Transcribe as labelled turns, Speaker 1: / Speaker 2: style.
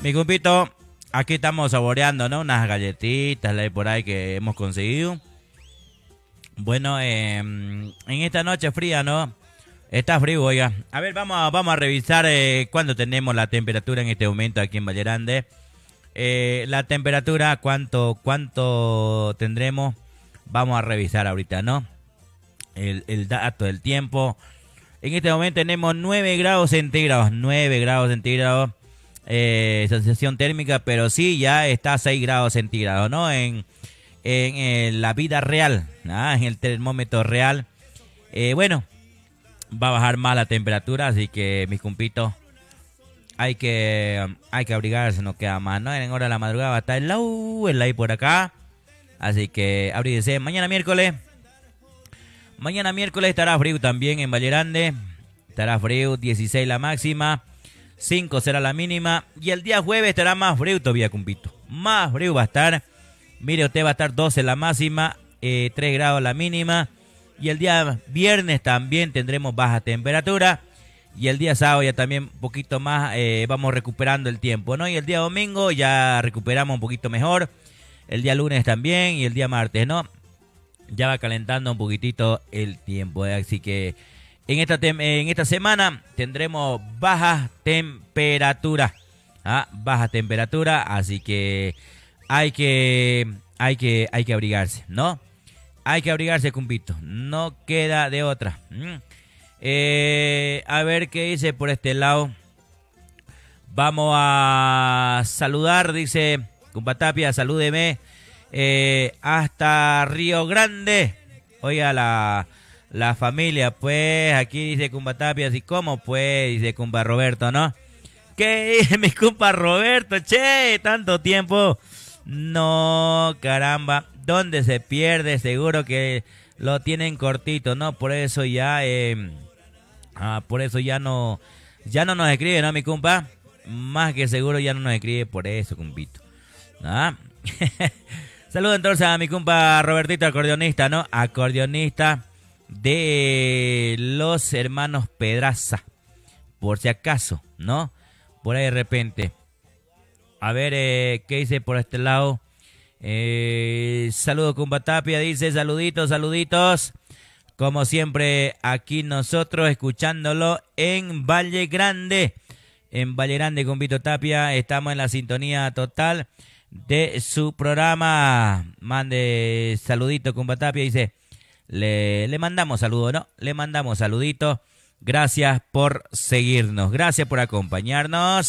Speaker 1: Mi compito, aquí estamos saboreando, ¿no? Unas galletitas la de por ahí que hemos conseguido. Bueno, en esta noche fría, ¿no? Está frío, oiga. A ver, vamos a revisar cuánto tenemos la temperatura en este momento aquí en Valle Grande. La temperatura, cuánto tendremos, vamos a revisar ahorita, ¿no? El dato del tiempo. En este momento tenemos 9 grados centígrados, 9 grados centígrados, sensación térmica, pero sí ya está a 6 grados centígrados, ¿no? En la vida real, ¿ah? En el termómetro real. Bueno, va a bajar más la temperatura, así que mis compitos, hay que abrigarse, no queda más, ¿no? En hora de la madrugada va a estar el ahí por acá, así que abríguese. Mañana miércoles estará frío también en Valle Grande, estará frío, 16 la máxima, 5 será la mínima, y el día jueves estará más frío todavía, compito, más frío va a estar. Mire, usted va a estar 12 la máxima, 3 grados la mínima. Y el día viernes también tendremos baja temperatura. Y el día sábado ya también un poquito más, vamos recuperando el tiempo, ¿no? Y el día domingo ya recuperamos un poquito mejor. El día lunes también y el día martes, ¿no? Ya va calentando un poquitito el tiempo, Así que en esta semana tendremos baja temperatura. Baja temperatura, así que hay que abrigarse, ¿no? Hay que abrigarse, compito. No queda de otra. A ver qué dice por este lado. Vamos a saludar, dice compa Tapia, salúdeme. Hasta Río Grande. Oiga, la familia, pues, aquí dice compa Tapia, así como, pues, dice compa Roberto, ¿no? ¿Qué dice mi compa Roberto? Che, tanto tiempo. No, caramba, ¿dónde se pierde? Seguro que lo tienen cortito, ¿no? Por eso ya, no nos escribe, ¿no, mi compa? Más que seguro ya no nos escribe por eso, compito. Saludos entonces a mi compa Robertito, acordeonista, ¿no? Acordeonista de los hermanos Pedraza, por si acaso, ¿no? Por ahí de repente. A ver, ¿qué dice por este lado? Saludos, compa Tapia, dice, saluditos. Como siempre, aquí nosotros escuchándolo en Valle Grande. En Valle Grande, compito Tapia, estamos en la sintonía total de su programa. Mande saludito, compa Tapia, dice, le mandamos saludos, ¿no? Le mandamos saluditos. Gracias por seguirnos, gracias por acompañarnos.